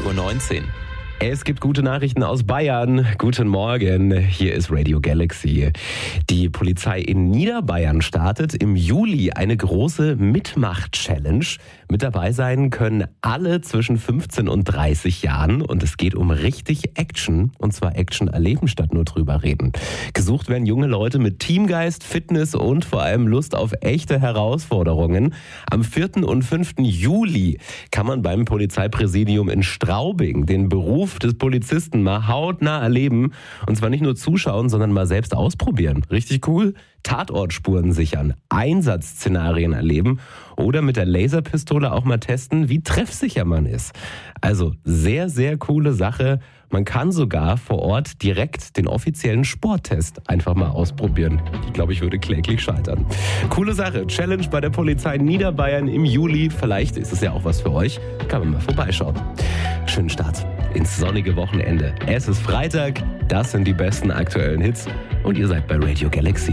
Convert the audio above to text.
8:19 Uhr. Es gibt gute Nachrichten aus Bayern. Guten Morgen, hier ist Radio Galaxy. Die Polizei in Niederbayern startet im Juli eine große Mitmach-Challenge. Mit dabei sein können alle zwischen 15 und 30 Jahren und es geht um richtig Action, und zwar Action erleben statt nur drüber reden. Gesucht werden junge Leute mit Teamgeist, Fitness und vor allem Lust auf echte Herausforderungen. Am 4. und 5. Juli kann man beim Polizeipräsidium in Straubing den Beruf des Polizisten mal hautnah erleben. Und zwar nicht nur zuschauen, sondern mal selbst ausprobieren. Richtig cool. Tatortspuren sichern, Einsatzszenarien erleben oder mit der Laserpistole auch mal testen, wie treffsicher man ist. Also sehr, sehr coole Sache. Man kann sogar vor Ort direkt den offiziellen Sporttest einfach mal ausprobieren. Ich glaube, ich würde kläglich scheitern. Coole Sache. Challenge bei der Polizei Niederbayern im Juli. Vielleicht ist es ja auch was für euch. Kann man mal vorbeischauen. Schönen Start ins sonnige Wochenende. Es ist Freitag. Das sind die besten aktuellen Hits. Und ihr seid bei Radio Galaxy.